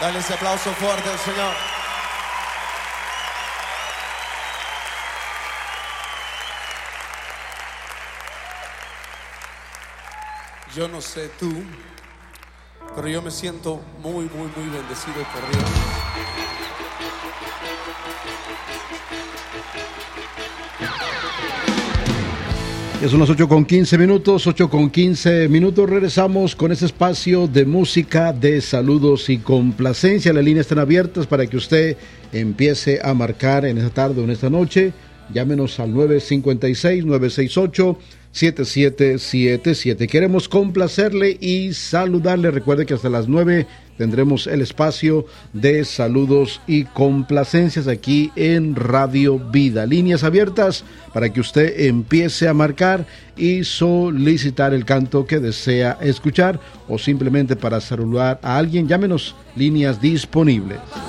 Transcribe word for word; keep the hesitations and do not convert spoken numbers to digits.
Dale ese aplauso fuerte al Señor. Yo no sé tú, pero yo me siento muy, muy, muy bendecido por Dios. Ya son las ocho con quince minutos, ocho con quince minutos. Regresamos con este espacio de música, de saludos y complacencia. Las líneas están abiertas para que usted empiece a marcar en esta tarde o en esta noche. Llámenos al nueve cinco seis, nueve seis ocho, siete siete siete siete. Queremos complacerle y saludarle. Recuerde que hasta las nueve tendremos el espacio de saludos y complacencias aquí en Radio Vida. Líneas abiertas para que usted empiece a marcar y solicitar el canto que desea escuchar o simplemente para saludar a alguien. Llámenos, líneas disponibles.